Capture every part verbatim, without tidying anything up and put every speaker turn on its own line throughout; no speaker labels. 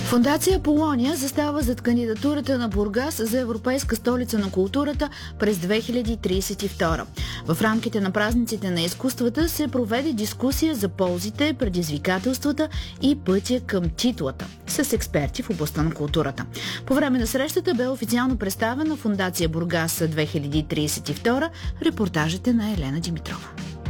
Фондация Полония застава зад кандидатурата на Бургас за Европейска столица на културата през две хиляди тридесет и втора. В рамките на празниците на изкуствата се проведе дискусия за ползите, предизвикателствата и пътя към титлата с експерти в областта на културата. По време на срещата бе официално представена Фондация Бургас две хиляди тридесет и втора. Репортажът е на Елена Димитрова.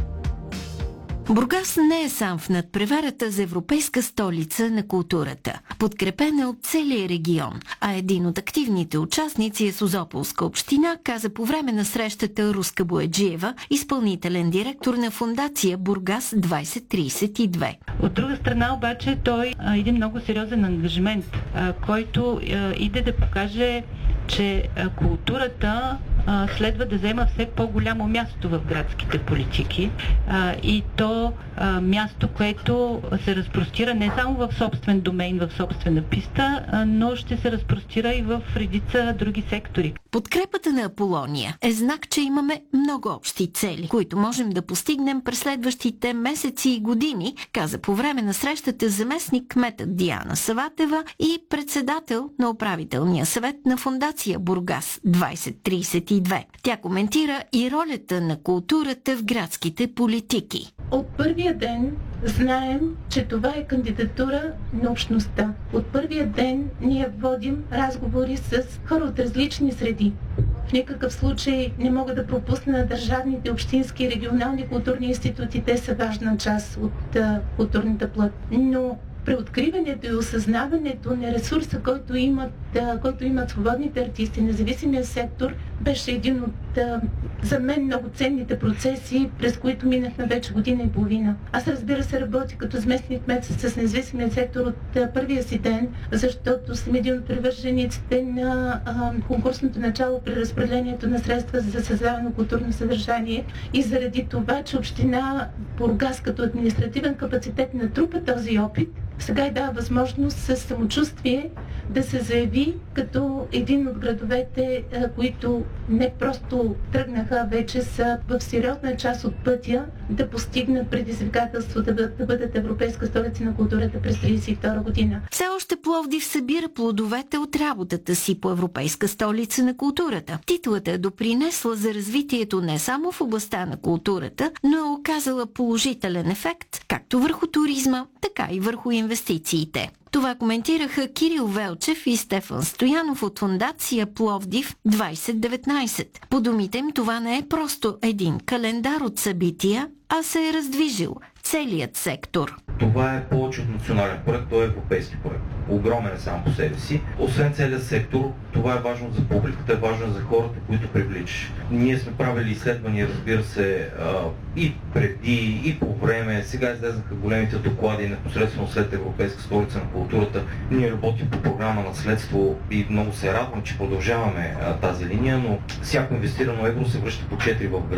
Бургас не е сам в надпреварата за Европейска столица на културата. Подкрепен е от целия регион, а един от активните участници е Созополска община, каза по време на срещата Руска Бояджиева, изпълнителен директор на Фондация Бургас двайсет трийсет и две.
От друга страна обаче той а, един много сериозен ангажимент, а, който а, иде да покаже, че а, културата а, следва да взема все по-голямо място в градските политики а, и то а, място, което се разпростира не само в собствен домейн, в собствена писта, а, но ще се разпростира и в редица други сектори.
Подкрепата на Полония е знак, че имаме много общи цели, които можем да постигнем през следващите месеци и години, каза по време на срещата заместник кметът Диана Саватева и председател на управителния съвет на Фондация Бургас двайсет трийсет и две. Тя коментира и ролята на културата в градските политики.
От първия ден знаем, че това е кандидатура на общността. От първия ден ние водим разговори с хора от различни среди. В никакъв случай не мога да пропусна държавните, общински и регионални културни институти. Те са важна част от а, културната плът. Но преоткриването и осъзнаването на ресурса, който имат, а, който имат свободните артисти, независимия сектор, беше един от а, за мен много ценните процеси, през които минахме вече година и половина. Аз, разбира се, работя като заместник кмет с независимия сектор от а, първия си ден, защото съм един от привържениците на а, конкурсното начало при разпределението на средства за създаване на културно съдържание и заради това, че община Бургас като административен капацитет натрупа този опит, сега и дава възможност със самочувствие да се заяви като един от градовете, които не просто тръгнаха, вече са в сериозна част от пътя да постигнат предизвикателство да бъдат, да бъдат Европейска столица на културата през трийсет и втора година.
Все още Пловдив събира плодовете от работата си по Европейска столица на културата. Титлата е допринесла за развитието не само в областта на културата, но е оказала положителен ефект както върху туризма, така и върху инвестициите. Това коментираха Кирил Велчев и Стефан Стоянов от Фондация Пловдив двайсет деветнайсет. По думите им, това не е просто един календар от събития, а се е раздвижил целият сектор.
Това е повече от национален проект, той е европейски проект. Огромен е сам по себе си. Освен целият сектор, това е важно за публиката, е важно за хората, които привличаш. Ние сме правили изследвания, разбира се, и преди, и по време. Сега излезнаха големите доклади, непосредствено след Европейска столица на културата. Ние работим по програма наследство и много се радвам, че продължаваме тази линия, но всяко инвестирано евро се връща по четири в град.